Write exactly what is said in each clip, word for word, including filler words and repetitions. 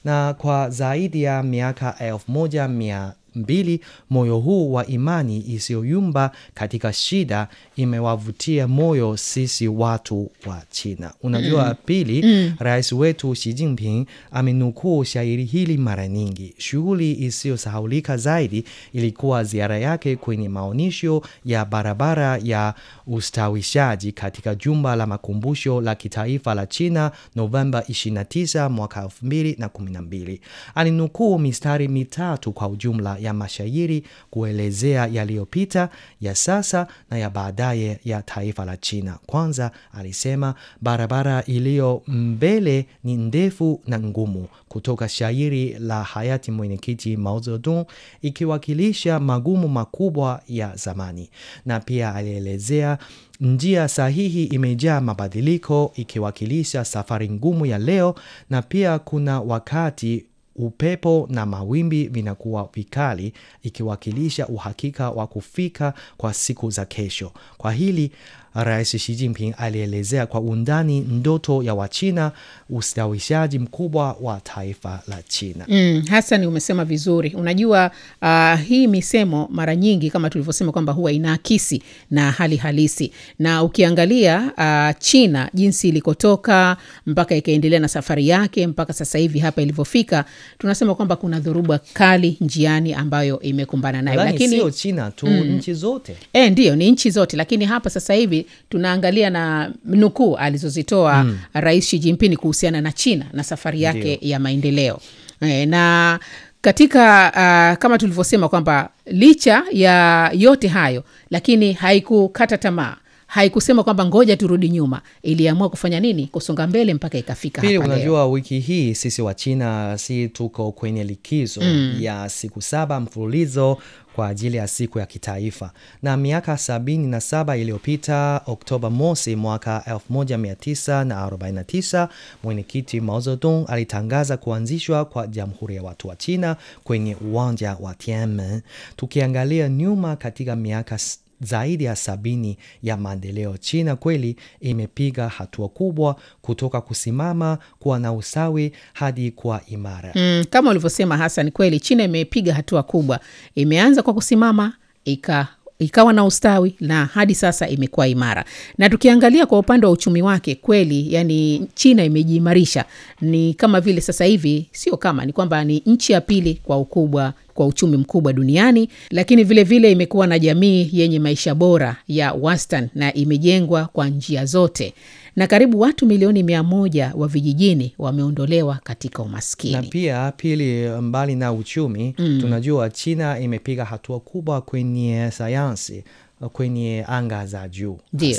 Na kwa zaidi ya miaka elfu moja mia mbili, moyo huu wa imani isiyoyumba katika shida imewavutia moyo sisi watu wa China. Unajua mm. pili, mm. rais wetu Xi Jinping amenukuu shairi hili mara nyingi. Shughuli isiyosahaulika zaidi ilikuwa ziara yake kwenye maonyesho ya barabara ya ustawishaji katika jumba la makumbusho la kitaifa la China Novemba ishirini na tisa mwaka elfu mbili na kumi na mbili. Alinukuu mistari mitatu kwa ujumla ya mashairi kuelezea yaliyopita, ya sasa na ya baadaye ya taifa la China. Kwanza alisema barabara iliyo mbele ni ndefu na ngumu, kutoka shairi la hayati mwenyekiti Mao Zedong, ikiwakilisha magumu makubwa ya zamani. Na pia alielezea njia sahihi imejaa mabadiliko, ikiwakilisha safari ngumu ya leo. Na pia kuna wakati upepo na mawimbi vinakuwa vikali, ikiwakilisha uhakika wa kufika kwa siku za kesho. Kwa hili Rais Xi Jinping alielezea kwa undani ndoto ya Wachina, ustawishaji mkubwa wa taifa la China. Mm, Hassan umesema vizuri. Unajua uh, hii misemo mara nyingi kama tulivyosema kwamba huwa inaakisi na hali halisi. Na ukiangalia uh, China jinsi ilikotoka mpaka ikaendelea na safari yake mpaka sasa hivi hapa ilivyofika, tunasema kwamba kuna dhoruba kali njiani ambayo imekumbana nayo. Lakini sio China tu, mm, nchi zote. Eh, ndio ni nchi zote, lakini hapa sasa hivi tunaangalia na nukuu alizozitoa mm. Rais Xi Jinping kuhusiana na China na safari yake Dio. ya maendeleo. E, na katika uh, kama tulivyosema kwamba licha ya yote hayo, lakini haikukata tamaa, haikusema kwamba ngoja turudi nyuma, iliamua kufanya nini? Kusonga mbele mpaka ikafika hapa leo. Unajua wiki hii sisi wa China si tuko kwenye likizo mm. ya siku saba mfululizo kwa ajili ya siku ya kitaifa. Na miaka sabini na saba iliyopita, Oktoba mosi mwaka elfu moja mia tisa na arobaini na tisa, mwenyekiti Mao Zedong alitangaza kuanzishwa kwa Jamhuri ya Watu wa China kwenye uwanja wa Tiananmen. Tukiangalia nyuma katika miaka zaidi ya sabini ya maendeleo, China kweli imepiga hatua kubwa kutoka kusimama kuwa na usawi hadi kuwa imara. Mm, kama ulivyosema Hassan, kweli China imepiga hatua kubwa. Imeanza kwa kusimama, ika ikawa na ustawi, na hadi sasa imekuwa imara. Na tukiangalia kwa upande wa uchumi wake, kweli yani China imejiimarisha. Ni kama vile sasa hivi, sio kama, ni kwamba ni nchi ya pili kwa ukubwa, kwa uchumi mkubwa duniani, lakini vile vile imekuwa na jamii yenye maisha bora ya wastani na imejengwa kwa njia zote. Na karibu watu milioni mia moja wa vijijini wameondolewa katika umaskini. Na pia pili, mbali na uchumi, mm. tunajua China imepiga hatua kubwa kwenye sayansi, kwenye anga za juu.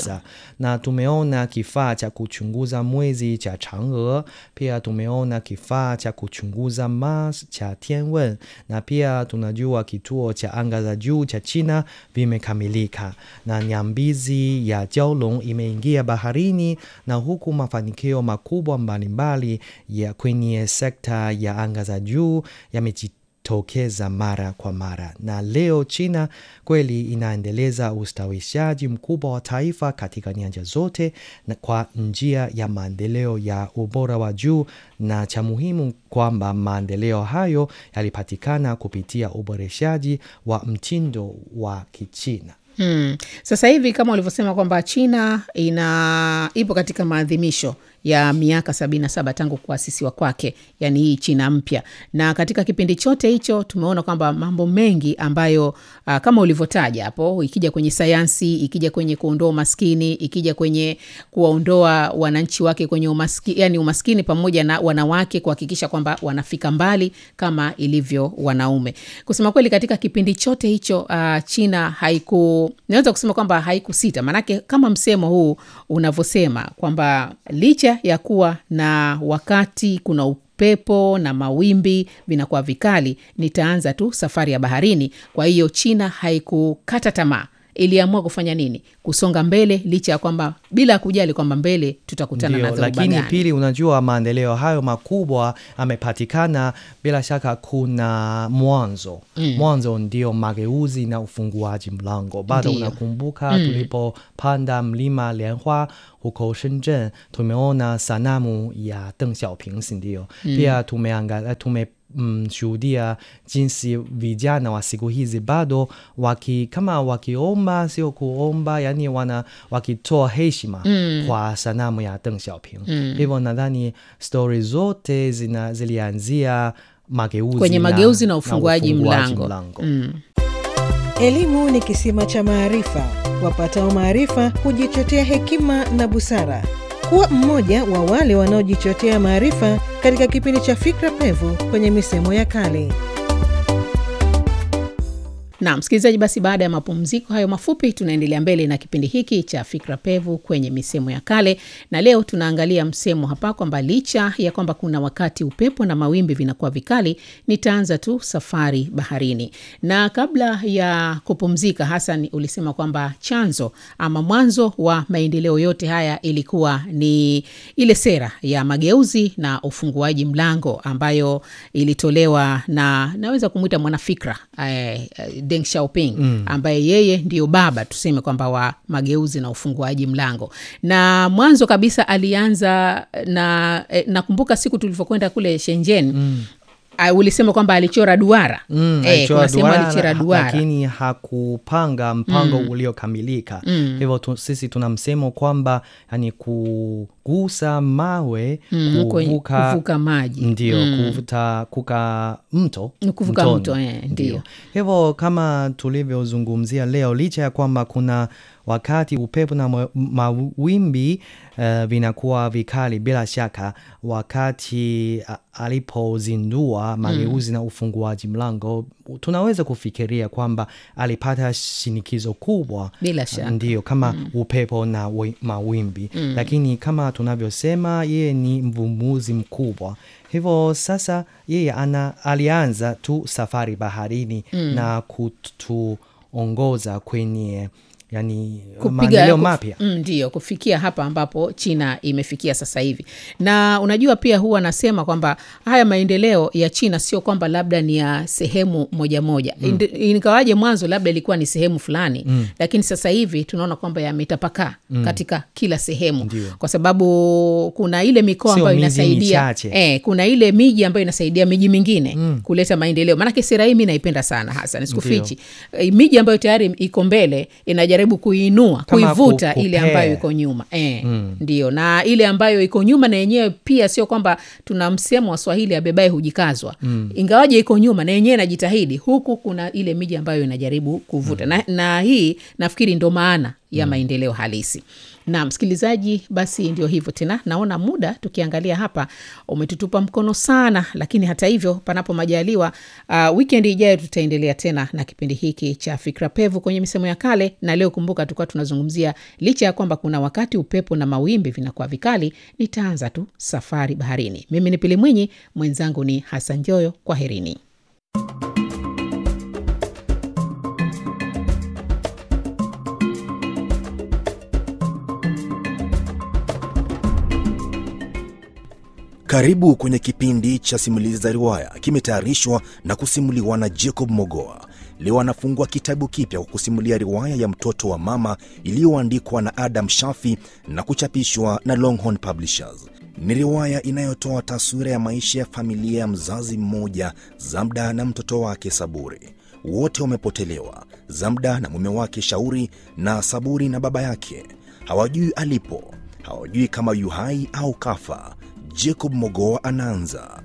Na tumeona kifaa cha kuchunguza mwezi cha Chang'e, pia tumeona kifaa cha kuchunguza Mars cha Tianwen, na pia tunajua kituo cha anga za juu cha China vimekamilika, na nyambizi ya Jiaolong imeingia baharini, na huku mafanikio makubwa mbalimbali ya kwenye sekta ya anga za juu yamejitokeza tokeza mara kwa mara. Na leo China kweli inaendeleza ustawishaji mkubwa wa taifa katika nyanja zote, na kwa njia ya maendeleo ya ubora wa juu, na cha muhimu kwamba maendeleo hayo yalipatikana kupitia uboreshaji wa mtindo wa Kichina. Hmm. Sasa hivi kama ulivyosema kwamba China ina ipo katika maadhimisho ya miaka sabini na saba tangu kuasisiwa kwake, yani hii China mpya. Na katika kipindi chote hicho tumeona kwamba mambo mengi ambayo uh, kama ulivyotaja hapo, ikija kwenye sayansi, ikija kwenye kuondoa umaskini, ikija kwenye kuwaondoa wananchi wake kwenye umaskini, yani umaskini, pamoja na wanawake kuhakikisha kwamba wanafika mbali kama ilivyo wanaume. Kusema kweli katika kipindi chote hicho uh, China haiku naweza kusema kwamba haikusita, manake kama msemo huu unavyosema kwamba licha ya kuwa na wakati kuna upepo na mawimbi vinakuwa vikali, nitaanza tu safari ya baharini. Kwa hiyo China haikukata tamaa, iliamua kufanya nini? Kusonga mbele licha ya kwamba bila kujali kwamba mbele tutakutana Ndiyo, na dhoruba lakini gani. pili unajua maendeleo hayo makubwa amepatikana bila shaka kuna mwanzo. Mm. Mwanzo ndio mageuzi na ufunguaji mlango. Bado Ndiyo. unakumbuka mm. tulipopanda mlima Lianhua huko Shenzhen, tumeona sanamu ya Deng Xiaoping, si ndio? Mm. Pia tumeangalia tume Mm, shuhudia jinsi vijana wa siku hizi bado waki, kama wakiomba sio kuomba, yani wana wakitoa heshima mm. kwa sanamu ya Deng Xiaoping. Mm. Hivyo nadhani story zote zina zilianzia mageuzi kwenye na, mageuzi na ufunguaji, na ufunguaji mlango, mlango. Mm. Elimu ni kisima cha maarifa. Wapatao maarifa hujichotea hekima na busara. Kuwa mmoja wa wale wanaojichotea maarifa katika kipindi cha Fikra Pevu kwenye misemo ya kale. Na msikilizaji, basi baada ya mapumziko hayo mafupi tunaendelea mbele na kipindi hiki cha Fikra Pevu kwenye misemo ya kale, na leo tunaangalia msemo hapa kwamba licha ya kwamba kuna wakati upepo na mawimbi vinakuwa vikali, nitaanza tu safari baharini. Na kabla ya kupumzika, Hassan, ulisema kwamba chanzo ama mwanzo wa maendeleo yote haya ilikuwa ni ile sera ya mageuzi na ufunguaji mlango ambayo ilitolewa na naweza kumuita mwanafikra eh, Deng Xiaoping, mm. ambaye yeye ndio baba tuseme kwamba wa mageuzi na ufunguaji mlango. Na mwanzo kabisa alianza na eh, nakumbuka siku tulivyokwenda kule Shenzhen, mm. Uh, ulisema kwamba alichora duara. Mm, eh, alichora duara, alichora duara lakini hakupanga mpango mm. uliokamilika. Mm. Hivyo tu, sisi tunamsemo kwamba yani kugusa mawe, mm, kuvuka, kuvuka maji. Ndio, mm. kuvuta kuka mto. Kuvuka mto, eh, ndio. Hivyo kama tulivyozungumzia leo, licha ya kwamba kuna wakati upepo na mawimbi uh, vinakuwa vikali, bila shaka wakati uh, alipozindua mageuzi mm. na ufunguaji mlango, tunaweza kufikiria kwamba alipata shinikizo kubwa, bila shaka. Ndio, kama mm. upepo na mawimbi. Mm. Lakini kama tunavyosema, yeye ni mvumbuzi mkubwa. Hivyo sasa yeye ana alianza tu safari baharini mm. na kutuongoza kwenye yani maendeleo mapya. Mm, ndio, kufikia hapa ambapo China imefikia sasa hivi. Na unajua pia huwa nasema kwamba haya maendeleo ya China sio kwamba labda ni ya sehemu moja moja. Mm. Ingawaje mwanzo labda ilikuwa ni sehemu fulani, mm. lakini sasa hivi tunaona kwamba yametapakaa mm. katika kila sehemu. Ndiyo. Kwa sababu kuna ile mikoa ambayo inasaidia eh, kuna ile miji ambayo inasaidia miji mingine mm. kuleta maendeleo. Maana sera hii mimi naipenda sana, hasa nisikufichi. E, miji ambayo tayari iko mbele inajaribu kuinua, kama kuivuta kupe. Ile ambayo iko nyuma. Eh, mm. ndio. Na ile ambayo iko nyuma na yenyewe pia sio kwamba tuna msemo wa Swahili abebaye hujikazwa. Mm. Ingawaje iko nyuma na yenyewe inajitahidi, huku kuna ile miji ambayo inajaribu kuvuta. Mm. Na, na hii nafikiri ndo maana ya mm. maendeleo halisi. Na msikilizaji, basi ndio hivyo tena. Naona muda tukiangalia hapa umetutupa mkono sana, lakini hata hivyo panapo majaliwa uh, weekend ijayo tutaendelea tena na kipindi hiki cha Fikra Pevu kwenye misemo ya kale. Na leo kumbuka tulikuwa tunazungumzia licha ya kwamba kuna wakati upepo na mawimbi vinakuwa vikali, nitaanza tu safari baharini. Mimi ni Pili Mwinyi, mwenzangu ni Hassan Joyo. Kwaherini. Karibu kwenye kipindi cha simulizi za riwaya, kimetayarishwa na kusimuliwa na Jacob Mogoa. Leo anafungua kitabu kipya kwa kusimulia riwaya ya Mtoto wa Mama iliyoandikwa na Adam Shafi na kuchapishwa na Longhorn Publishers. Ni riwaya inayotoa taswira ya maisha ya familia ya mzazi mmoja, Zamda na mtoto wake Saburi. Wote wamepotelewa, Zamda na mume wake Shauri, na Saburi na baba yake. Hawajui alipo, hawajui kama yu hai au kafa. Jacob Mogoa anaanza.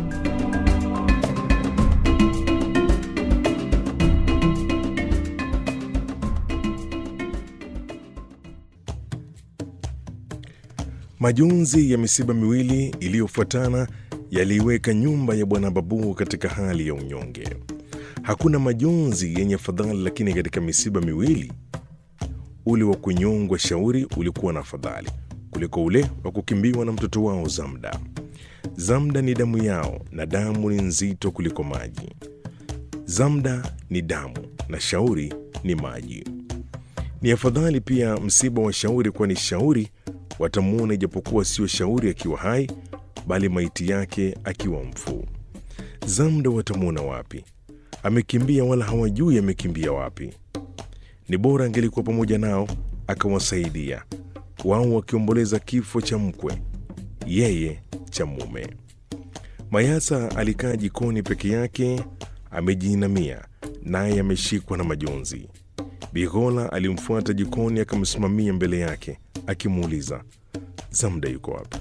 Majonzi ya misiba miwili iliyofuatana yaliiweka nyumba ya Bwana Babu katika hali ya unyonge. Hakuna majonzi yenye fadhali, lakini katika misiba miwili ule wa kunyongwa Shauri ulikuwa na fadhali kuliko ule wa kukimbiwa na mtoto wao Zamda. Zamda ni damu yao, na damu ni nzito kuliko maji. Zamda ni damu na Shauri ni maji. Ni afadhali pia msiba wa Shauri, kwani Shauri watamuona ijapokuwa sio Shauri akiwa hai, bali maiti yake akiwa mfu. Zamda watamuona wapi? Amekimbia wala hawajui amekimbia wapi. Ni bora angelikuwa pamoja nao akawasaidia, wao wakiomboleza kifo cha mkwe, yeye cha mume. Mayasa alikaa jikoni peke yake, amejiinamia, naye ameshikwa na majonzi. Bighola alimfuata jikoni, akamsimamia mbele yake akimuuliza, Zamda yuko wapi?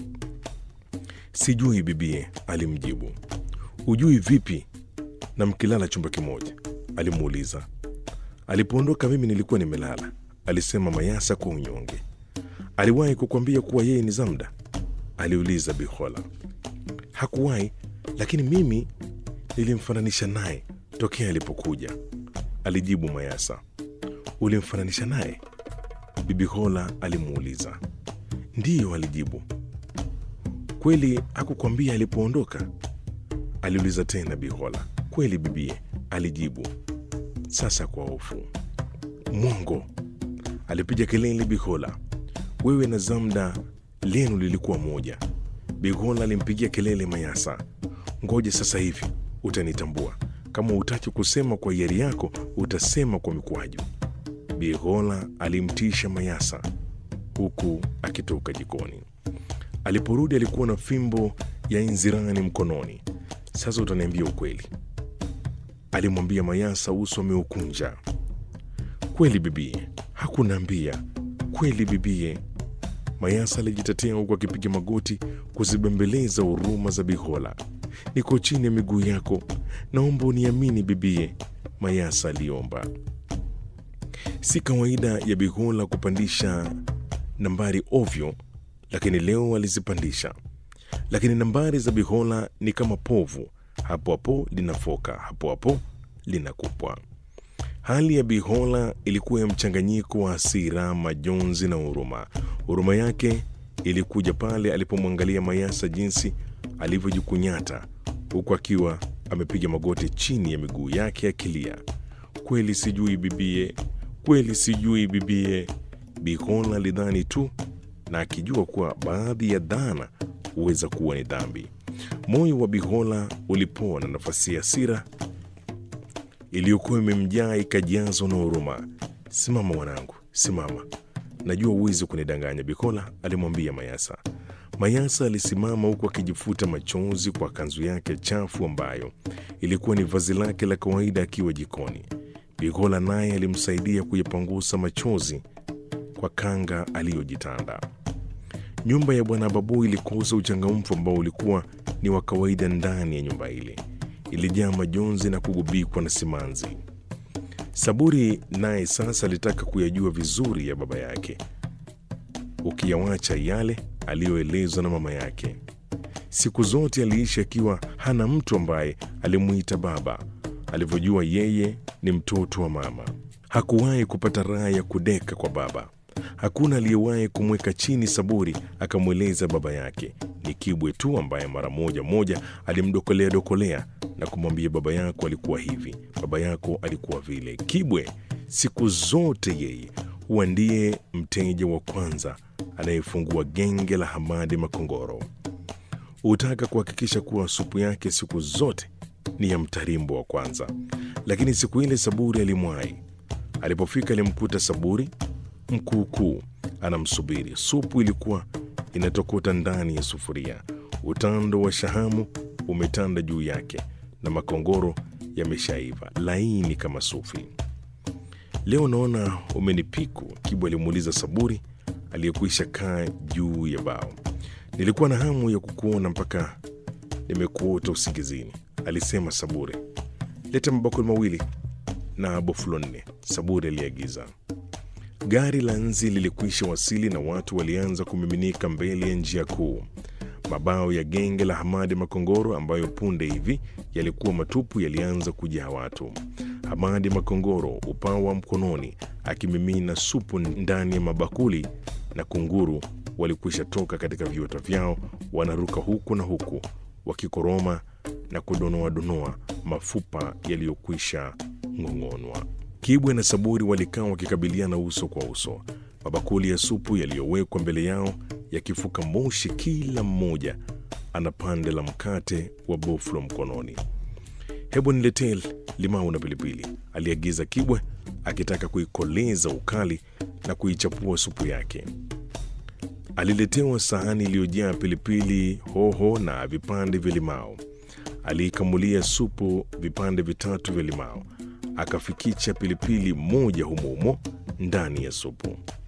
Sijui bibie, alimjibu. Ujui vipi na mkilala chumba kimoja? Alimuuliza. Alipoondoka mimi nilikuwa nimelala, alisema Mayasa kwa unyonge. Aliwahi kukwambia kuwa yeye ni Zamda? Aliuliza Bighola. Hakuwahi, lakini mimi nilimfananisha naye tokea alipokuja, alijibu Mayasa. Ulimfananisha naye? Bighola alimuuliza. Ndiyo, alijibu. Kweli hakukwambia alipoondoka? Aliuliza tena Bighola. Kweli bibie, alijibu, sasa kwa hofu. Mwongo, alipiga kelele Bighola. Wewe na Zamda lenu lilikuwa moja. Bighola alimpigia kelele Mayasa. Ngoje sasa hivi utanitambua. Kama utaki kusema kwa hiari yako, utasema kwa mikwaju. Bighola alimtisha Mayasa huku akitoka jikoni. Aliporudi alikuwa na fimbo ya inzirani mkononi. Sasa utaniambia ukweli, alimwambia Mayasa, uso ameukunja. Kweli bibie, hakunaambia. Kweli bibie. Mayasa alijitetea huku akipiga magoti kuzibembeleza huruma za Bighola. Niko chini ya miguu yako, naomba uniamini bibie, Mayasa aliomba. Si kawaida ya Bighola kupandisha nambari ovyo, lakini leo alizipandisha. Lakini nambari za Bighola ni kama povu, hapo hapo linafoka, hapo hapo linakupwa. Hali ya Bighola ilikuwa ya mchanganyiko wa hasira, majonzi na huruma. Huruma yake ilikuja pale alipomwangalia Mayasa jinsi alivyojikunyata huku akiwa amepiga magoti chini ya miguu yake akilia. Kweli sijui bibie, kweli sijui bibie. Bighola alidhani tu, na akijua kuwa baadhi ya dhana huweza kuwa ni dhambi. Moyo wa Bighola ulipoa na nafasi ya hasira iliyokuwa imemjaa ikajazwa na huruma. Simama mwanangu, simama. Najua uwezi kunidanganya, Bighola alimwambia Mayasa. Mayasa alisimama huku akijifuta machozi kwa kanzu yake chafu ambayo ilikuwa ni vazi lake la kawaida akiwa jikoni. Bighola naye alimsaidia kuyapangusa machozi kwa kanga aliyojitanda. Nyumba ya Bwana Babu ilikosa uchangamfu ambao ulikuwa ni wa kawaida ndani ya nyumba ile. Ilijaa majonzi na kugubikwa na simanzi. Saburi naye sasa alitaka kuyajua vizuri ya baba yake, ukiyawacha yale aliyoelezwa na mama yake. Siku zote aliishi akiwa hana mtu ambaye alimuita baba, alivyojua yeye ni mtoto wa mama. Hakuwahi kupata raha ya kudeka kwa baba. Hakuna aliyewahi kumweka chini Saburi akamweleza baba yake. Ni Kibwe tu ambaye mara moja moja alimdokolea dokolea na kumwambia, baba yako alikuwa hivi, baba yako alikuwa vile. Kibwe siku zote yeye huwa ndiye mteja wa kwanza anayefungua genge la Hamadi Makongoro. Hutaka kuhakikisha kuwa supu yake siku zote ni ya mtarimbo wa kwanza. Lakini siku ile Saburi alimwahi. Alipofika alimkuta Saburi mkuukuu anamsubiri. Supu ilikuwa inatokota ndani ya sufuria. Utando wa shahamu umetanda juu yake na makongoro yameshaiva laini kama sufi. Leo naona umenipiku, Kibwe alimuuliza Saburi aliyekwisha kaa juu ya bao. Nilikuwa na hamu ya kukuona mpaka nimekuota usingizini, alisema Saburi. Leta mabakuli mawili na bofulo nne, Saburi aliagiza. Gari la nzi lilikwisha wasili na watu walianza kumiminika mbele ya njia kuu. Mabao ya genge la Hamadi Makongoro ambayo punde hivi yalikuwa matupu yalianza kujaa watu. Hamadi Makongoro, upawa mkononi, akimimina supu ndani ya mabakuli, na kunguru walikwisha toka katika viota vyao, wanaruka huku na huku wakikoroma na kudonoa donoa mafupa yaliyokwisha ng'ong'onwa. Kibwe na Saburi walikaa wakikabiliana uso kwa uso, mabakuli ya supu yaliyowekwa mbele yao yakifuka moshi, kila mmoja ana pande la mkate wa boflo mkononi. "Hebu niletee limau na pilipili," aliagiza Kibwe, akitaka kuikoleza ukali na kuichapua supu yake. Aliletewa sahani iliyojaa pilipili hoho na vipande vya limau. Aliikamulia supu vipande vitatu vya limau, akafikicha pilipili moja humo humo ndani ya supu.